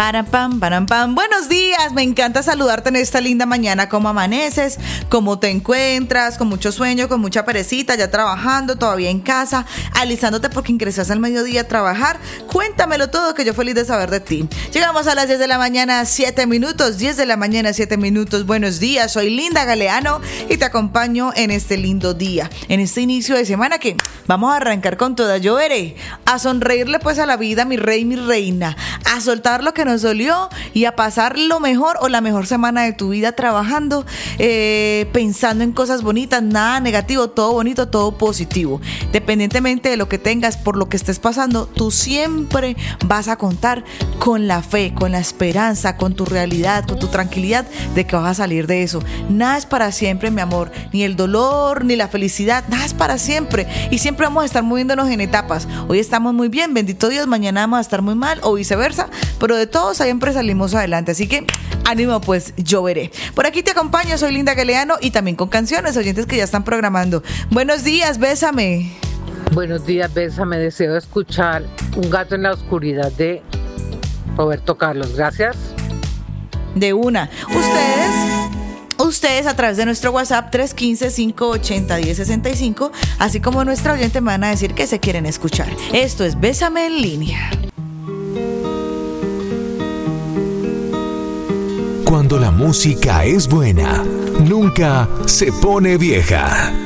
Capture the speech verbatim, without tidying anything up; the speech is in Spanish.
Param, pam, param, pam. Buenos días, me encanta saludarte en esta linda mañana. ¿Cómo amaneces? ¿Cómo te encuentras? Con mucho sueño, con mucha perecita, ya trabajando, todavía en casa, alistándote porque ingresaste al mediodía a trabajar. Cuéntamelo todo, que yo feliz de saber de ti. Llegamos a las diez de la mañana, siete minutos. diez de la mañana, siete minutos. Buenos días, soy Linda Galeano y te acompaño en este lindo día, en este inicio de semana que vamos a arrancar con toda. Yo veré a sonreírle pues a la vida, mi rey, mi reina, a soltar lo que nos dolió y a pasar lo mejor o la mejor semana de tu vida trabajando, eh, pensando en cosas bonitas, nada negativo, todo bonito, todo positivo. Dependientemente de lo que tengas, por lo que estés pasando, tú siempre vas a contar con la fe, con la esperanza, con tu realidad, con tu tranquilidad de que vas a salir de eso. Nada es para siempre, mi amor, ni el dolor, ni la felicidad, nada es para siempre y siempre vamos a estar moviéndonos en etapas. Hoy estamos muy bien, bendito Dios, mañana vamos a estar muy mal o viceversa, pero de todo siempre salimos adelante, así que ánimo pues, yo veré. Por aquí te acompaño, soy Linda Galeano y también con canciones, oyentes que ya están programando. Buenos días, bésame. Buenos días, bésame, deseo escuchar Un gato en la oscuridad de Roberto Carlos, gracias. De una, ustedes... Ustedes a través de nuestro WhatsApp tres uno cinco, cinco ocho cero, uno cero seis cinco, así como nuestra oyente me van a decir que se quieren escuchar. Esto es Bésame en Línea. Cuando la música es buena, nunca se pone vieja.